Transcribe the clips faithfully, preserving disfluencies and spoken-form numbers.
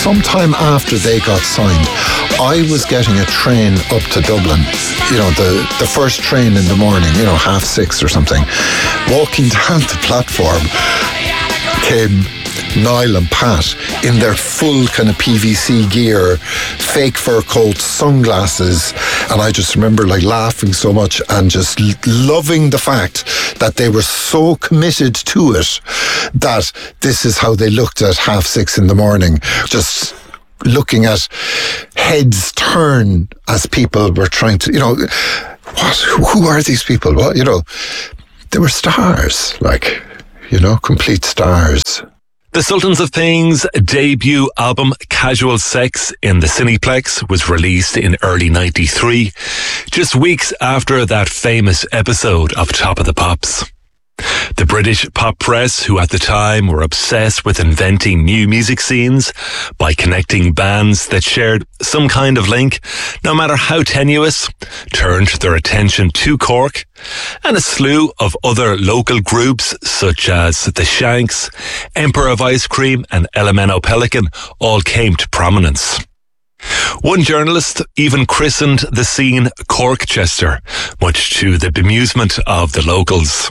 sometime after they got signed, I was getting a train up to Dublin, you know, the, the first train in the morning, you know, half six or something. Walking down the platform came Niall and Pat in their full kind of P V C gear, fake fur coats, sunglasses, and I just remember like laughing so much and just l- loving the fact that they were so committed to it that this is how they looked at half six in the morning, just looking at heads turn as people were trying to, you know, what, who are these people? What, you know, they were stars, like, you know, complete stars. The Sultans of Things debut album Casual Sex in the Cineplex was released in early ninety-three, just weeks after that famous episode of Top of the Pops. The British pop press, who at the time were obsessed with inventing new music scenes by connecting bands that shared some kind of link, no matter how tenuous, turned their attention to Cork, and a slew of other local groups such as The Shanks, Emperor of Ice Cream and Elemento Pelican all came to prominence. One journalist even christened the scene Corkchester, much to the bemusement of the locals.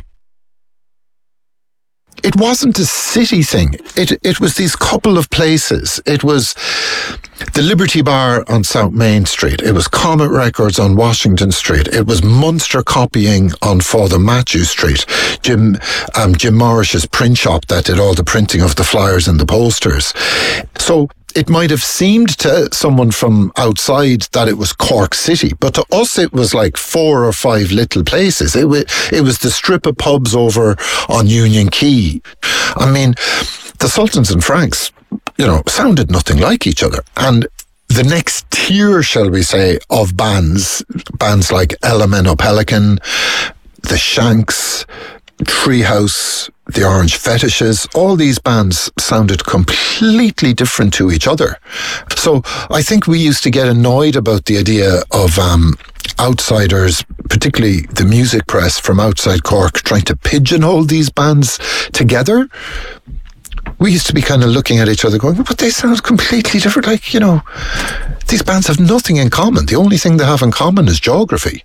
It wasn't a city thing. It it was these couple of places. It was the Liberty Bar on South Main Street. It was Comet Records on Washington Street. It was Munster Copying on Father Matthew Street. Jim um, Jim Morris's print shop that did all the printing of the flyers and the posters. So it might have seemed to someone from outside that it was Cork City, but to us it was like four or five little places. It was, it was the strip of pubs over on Union Quay. I mean, the Sultans and Franks, you know, sounded nothing like each other. And the next tier, shall we say, of bands, bands like Elemento Pelican, The Shanks, Treehouse, the Orange Fetishes, all these bands sounded completely different to each other. So I think we used to get annoyed about the idea of um, outsiders, particularly the music press from outside Cork, trying to pigeonhole these bands together. We used to be kind of looking at each other going, but they sound completely different. Like, you know, these bands have nothing in common. The only thing they have in common is geography.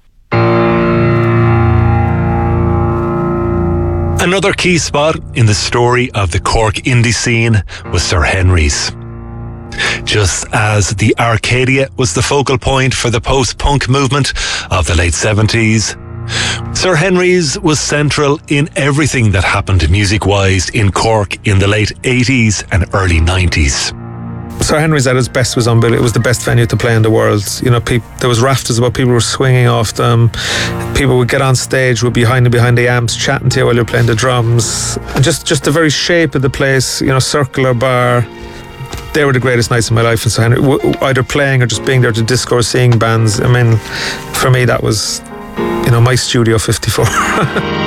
Another key spot in the story of the Cork indie scene was Sir Henry's. Just as the Arcadia was the focal point for the post-punk movement of the late seventies, Sir Henry's was central in everything that happened music-wise in Cork in the late eighties and early nineties. Sir Henry's at its best was unbelievable. It was the best venue to play in the world. You know, pe- there was rafters about, people were swinging off them. People would get on stage, would be behind behind the amps, chatting to you while you're playing the drums. And just, just the very shape of the place, you know, circular bar. They were the greatest nights of my life in Sir Henry. W- either playing or just being there to discourse, seeing bands. I mean, for me, that was, you know, my Studio fifty-four.